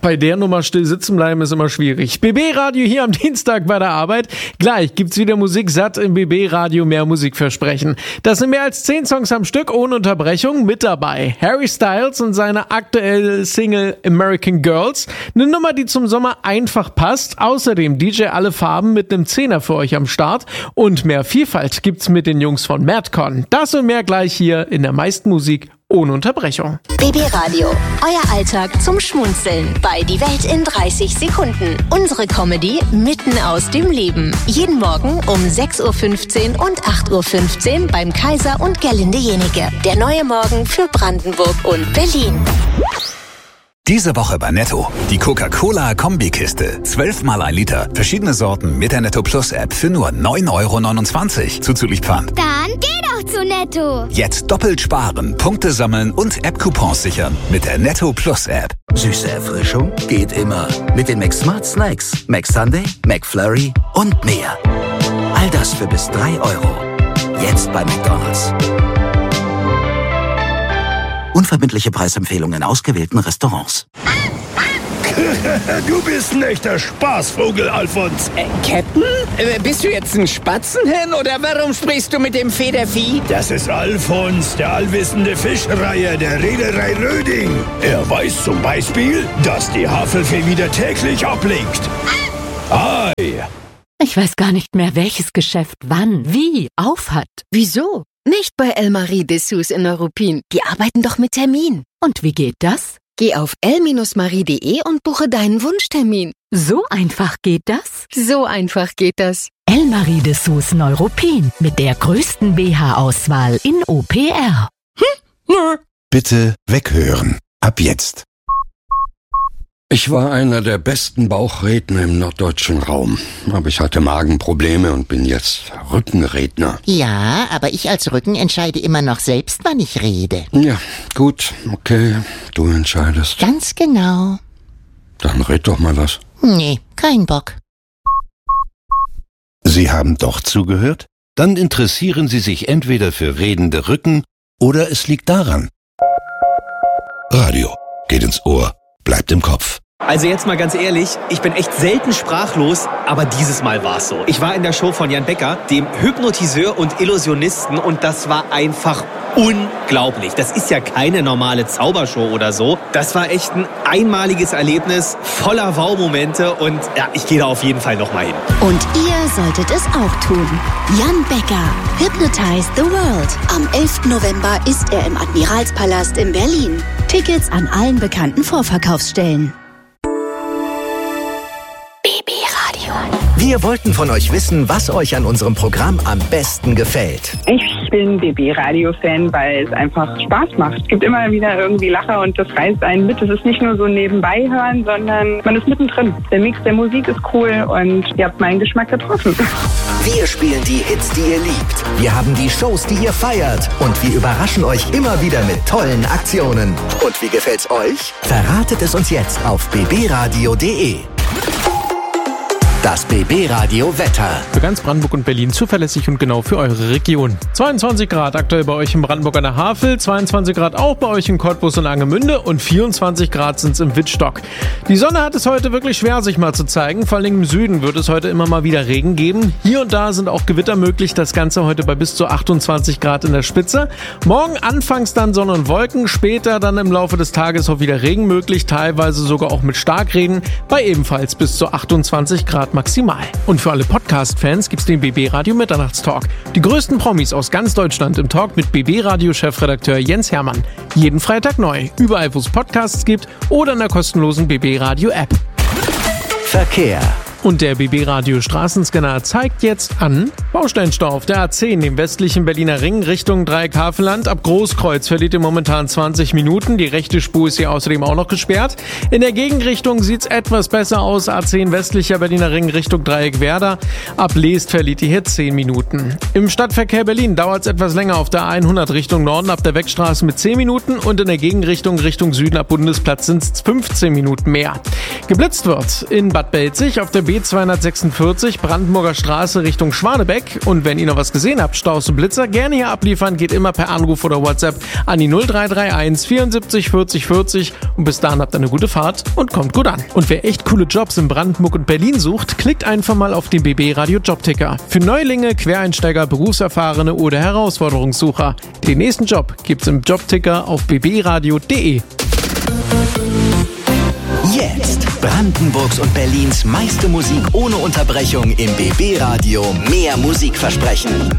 bei der Nummer still sitzen bleiben ist immer schwierig. BB Radio hier am Dienstag bei der Arbeit. Gleich gibt's wieder Musik satt im BB Radio mehr Musikversprechen. Das sind mehr als 10 Songs am Stück ohne Unterbrechung mit dabei. Harry Styles und seine aktuelle Single American Girls. Eine Nummer, die zum Sommer einfach passt. Außerdem DJ Alle Farben mit einem 10er für euch am Start. Und mehr Vielfalt gibt's mit den Jungs von Madcon. Das und mehr gleich hier in der meisten Musik ohne Unterbrechung. BB Radio, euer Alltag zum Schmunzeln bei Die Welt in 30 Sekunden. Unsere Comedy mitten aus dem Leben. Jeden Morgen um 6.15 Uhr und 8.15 Uhr beim Kaiser und Gerlinde Jenike. Der neue Morgen für Brandenburg und Berlin. Diese Woche bei Netto. Die Coca-Cola-Kombikiste. 12 mal 1 Liter. Verschiedene Sorten mit der Netto Plus App für nur 9,29 € zuzüglich Pfand. Dann geh doch zu Netto. Jetzt doppelt sparen, Punkte sammeln und App-Coupons sichern mit der Netto Plus App. Süße Erfrischung geht immer. Mit den McSmart Snacks, McSunday, McFlurry und mehr. All das für bis 3 €. Jetzt bei McDonald's. Unverbindliche Preisempfehlungen in ausgewählten Restaurants. Du bist ein echter Spaßvogel, Alfons. Captain? Bist du jetzt ein Spatzenhirn oder warum sprichst du mit dem Federvieh? Das ist Alfons, der allwissende Fischreiher der Reederei Röding. Er weiß zum Beispiel, dass die Havelfee wieder täglich ablegt. Ei. Ich weiß gar nicht mehr, welches Geschäft wann, wie aufhat. Wieso? Nicht bei Elmarie Dessous in Neuruppin. Die arbeiten doch mit Termin. Und wie geht das? Geh auf el-marie.de und buche deinen Wunschtermin. So einfach geht das? So einfach geht das. Elmarie Dessous Neuruppin mit der größten BH-Auswahl in OPR. Nö. Bitte weghören. Ab jetzt. Ich war einer der besten Bauchredner im norddeutschen Raum. Aber ich hatte Magenprobleme und bin jetzt Rückenredner. Ja, aber ich als Rücken entscheide immer noch selbst, wann ich rede. Ja, gut, okay, du entscheidest. Ganz genau. Dann red doch mal was. Nee, kein Bock. Sie haben doch zugehört? Dann interessieren Sie sich entweder für redende Rücken oder es liegt daran. Radio geht ins Ohr. Bleibt im Kopf. Also jetzt mal ganz ehrlich, ich bin echt selten sprachlos, aber dieses Mal war's so. Ich war in der Show von Jan Becker, dem Hypnotiseur und Illusionisten, und das war einfach unglaublich. Das ist ja keine normale Zaubershow oder so. Das war echt ein einmaliges Erlebnis, voller Wow-Momente, und ja, ich gehe da auf jeden Fall nochmal hin. Und ihr solltet es auch tun. Jan Becker, Hypnotize the World. Am 11. November ist er im Admiralspalast in Berlin. Tickets an allen bekannten Vorverkaufsstellen. BB Radio. Wir wollten von euch wissen, was euch an unserem Programm am besten gefällt. Ich bin BB-Radio-Fan, weil es einfach Spaß macht. Es gibt immer wieder irgendwie Lacher und das reißt einen mit. Es ist nicht nur so nebenbei hören, sondern man ist mittendrin. Der Mix der Musik ist cool und ihr habt meinen Geschmack getroffen. Wir spielen die Hits, die ihr liebt. Wir haben die Shows, die ihr feiert. Und wir überraschen euch immer wieder mit tollen Aktionen. Und wie gefällt's euch? Verratet es uns jetzt auf bbradio.de. Das BB-Radio Wetter. Für ganz Brandenburg und Berlin zuverlässig und genau für eure Region. 22 Grad aktuell bei euch in Brandenburg an der Havel, 22 Grad auch bei euch in Cottbus und Angemünde und 24 Grad sind es im Wittstock. Die Sonne hat es heute wirklich schwer, sich mal zu zeigen. Vor allem im Süden wird es heute immer mal wieder Regen geben. Hier und da sind auch Gewitter möglich. Das Ganze heute bei bis zu 28 Grad in der Spitze. Morgen anfangs dann Sonne und Wolken, später dann im Laufe des Tages auch wieder Regen möglich, teilweise sogar auch mit Starkregen, bei ebenfalls bis zu 28 Grad maximal. Und für alle Podcast-Fans gibt's den BB Radio Mitternachtstalk. Die größten Promis aus ganz Deutschland im Talk mit BB Radio Chefredakteur Jens Hermann. Jeden Freitag neu, überall wo es Podcasts gibt oder in der kostenlosen BB Radio App. Verkehr. Und der BB Radio Straßenscanner zeigt jetzt an Baustellenstau auf der A10 im westlichen Berliner Ring Richtung Dreieck Havelland. Ab Großkreuz verliert ihr momentan 20 Minuten. Die rechte Spur ist hier außerdem auch noch gesperrt. In der Gegenrichtung sieht's etwas besser aus. A10 westlicher Berliner Ring Richtung Dreieck Werder. Ab Leest verliert ihr hier 10 Minuten. Im Stadtverkehr Berlin dauert's etwas länger auf der 100 Richtung Norden ab der Weckstraße mit 10 Minuten und in der Gegenrichtung Richtung Süden ab Bundesplatz sind's 15 Minuten mehr. Geblitzt wird in Bad Belzig auf der B246 Brandenburger Straße Richtung Schwanebeck. weg. Und wenn ihr noch was gesehen habt, Staus und Blitzer, gerne hier abliefern. Geht immer per Anruf oder WhatsApp an die 0331 74 40 40. Und bis dahin habt ihr eine gute Fahrt und kommt gut an. Und wer echt coole Jobs in Brandenburg und Berlin sucht, klickt einfach mal auf den BB Radio Jobticker. Für Neulinge, Quereinsteiger, Berufserfahrene oder Herausforderungssucher. Den nächsten Job gibt's im Jobticker auf bbradio.de. Jetzt Brandenburgs und Berlins meiste Musik ohne Unterbrechung im BB Radio. Mehr Musikversprechen.